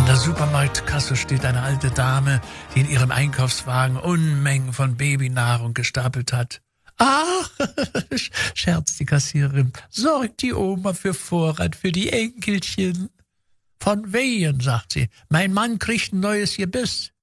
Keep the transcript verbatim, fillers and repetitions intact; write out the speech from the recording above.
An der Supermarktkasse steht eine alte Dame, die in ihrem Einkaufswagen Unmengen von Babynahrung gestapelt hat. Ach, scherzt die Kassiererin, sorgt die Oma für Vorrat für die Enkelchen. Von wehen, sagt sie, mein Mann kriegt ein neues Gebiss.